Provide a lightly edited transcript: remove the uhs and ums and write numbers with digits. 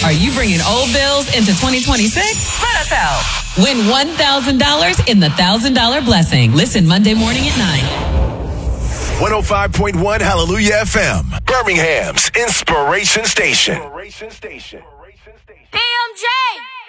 Are you bringing old bills into 2026? Let us help. Win $1,000 in the $1,000 Blessing. Listen Monday morning at 9. 105.1 Hallelujah FM, Birmingham's Inspiration Station. PMJ!